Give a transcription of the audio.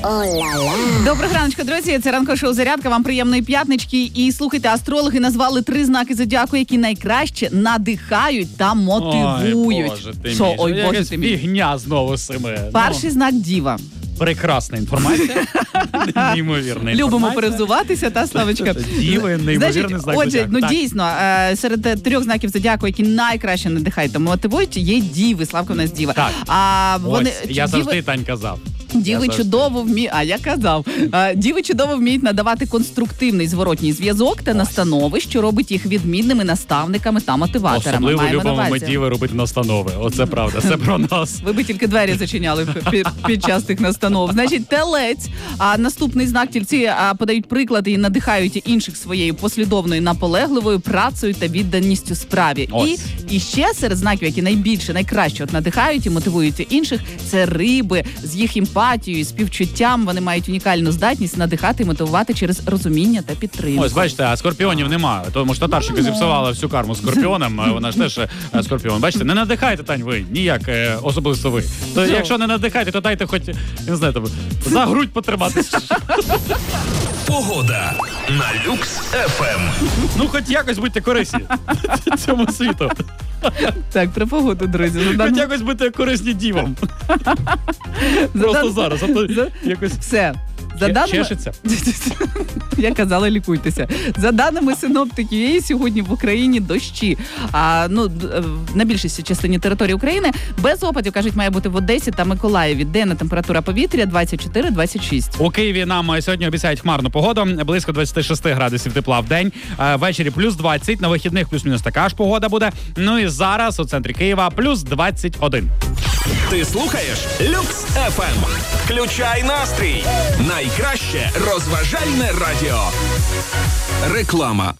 Доброго раночку, друзі. Це ранкове шоу «Зарядка». Вам приємної п'ятнички. І слухайте, астрологи назвали 3 знаки зодіаку, які найкраще надихають та мотивують. Ой, Боже ти мій. Фігня знову з цими. Перший знак Діва. Прекрасна інформація. Неймовірна Любимо перезуватися, та, Славочка? Діви, неймовірний знак отже, зодіаку. Дійсно, серед 3 знаків зодіаку, які найкраще надихають та мотивують, є діви. Славка в нас діва. Так. Вони, я завжди, Тань, казав. Діви чудово вміють, діви чудово вміють надавати конструктивний зворотній зв'язок та настанови, що робить їх відмінними наставниками та мотиваторами. Особливо любимо ми діви робити настанови. Оце правда, це про нас. Ви би тільки двері зачиняли під час тих настанов. Значить, телець, наступний знак, тільці подають приклади і надихають інших своєю послідовною, наполегливою працею та відданістю справі. І ще серед знаків, які найкраще надихають і мотивують інших, це риби з їх емпатією, співчуттям. Вони мають унікальну здатність надихати і мотивувати через розуміння та підтримку. Ось, бачите, а скорпіонів немає. Тому що татарщика зіпсувала всю карму скорпіонам, вона ж теж скорпіон. Бачите, не надихайте, Тань, ви, ніяк, особисто ви. То якщо не надихаєте, то дайте хоч, не знаю, там, за грудь потриматися. Погода на Люкс ФМ. Ну, хоч якось будьте корисні цьому світу. Так, про погоду, друзі. Хоч якось будьте корисні дівам. Просто зараз, а то якось... Все. Чешеться? Я казала, лікуйтеся. За даними синоптиків, сьогодні в Україні дощі. На більшості частині території України без опадів, кажуть, має бути в Одесі та Миколаєві. Денна температура повітря 24-26. У Києві нам сьогодні обіцяють хмарну погоду. Близько 26 градусів тепла в день. Ввечері плюс 20, на вихідних плюс-мінус така ж погода буде. Ну і зараз у центрі Києва плюс 21. Ти слухаєш Люкс ФМ. Включай настрій. Найкраще розважальне радіо. Реклама.